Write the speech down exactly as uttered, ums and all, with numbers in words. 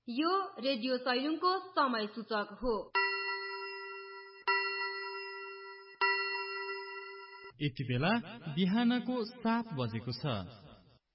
यो रेडियो सैलुङको समय सूचक हो। यति बेला बिहानको सात बजेको छ।